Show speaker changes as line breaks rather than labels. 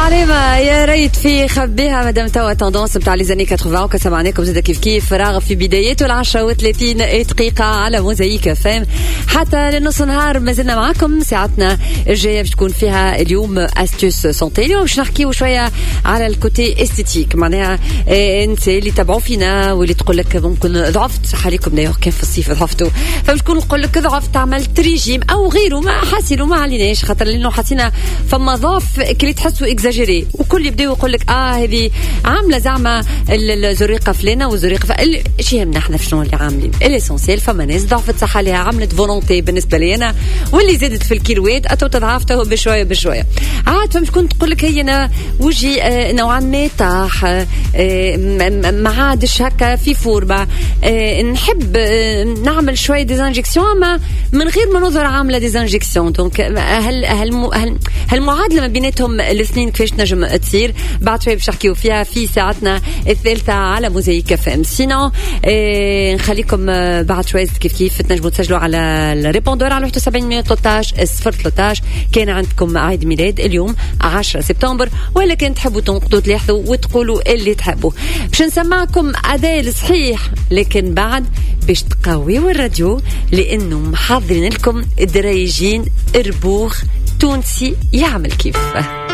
عليما يا ريت في خبيها مدام توا تندونس بتاع لي زاني 80 وكسمعناكم زاد كيف فراغ في بدايته 10:30 دقيقة على موزايك فام حتى لنص نهار مازلنا معاكم. ساعتنا الجاية باش تكون فيها اليوم استيوس سونتي. اليوم باش نحكيو شوية على الكوتي استيتيك معناها انت اللي تابعوا فينا واللي تقول لك ممكن ضعفت صح عليكم دايوغ كيف في الصيف ضعفتوا فباش تكون نقول لك ضعفت عملت ريجيم او غيره ما حاسين وما عليناش خاطر لانه حسينا فما ضعف كلي تحسوا اكزاجيري وكل يبداو يقول لك هذه عامله زعما الزريقه فلانه والزريقه ايش يهمنا احنا شنو اللي عاملين الاسونسيال. فما ناس ضعفت صح عليها عملت فولونتي بالنسبه لي انا واللي زادت في الكيلوات اتو تضعفته بشويه بشويه عاد فمش كنت تقول لك هي انا وجهي نوعا ما طاح ما عادش هكا في فورمه نحب نعمل شويه ديزانجكسيون ما من غير ما نظهر عامله ديزانجكسيون. دونك هالمعادله ما بيناتهم الاثنين كيفاش نجم تصير بعد شويه باش نحكيو فيها في ساعتنا الثالثه على موزايك اف ام. سينو نخليكم بعد شويه كيف تنجموا تسجلوا على الريبوندور على 7113 كان عندكم عيد ميلاد اليوم 10 سبتمبر ولا كان تحبوا تنقضوا تلاحظوا وتقولوا اللي تحبوا باش نسمعكم أداء صحيح لكن بعد باش تقويوا الراديو لانه محضرين لكم دريجين ربوخ تونسي يعمل كيف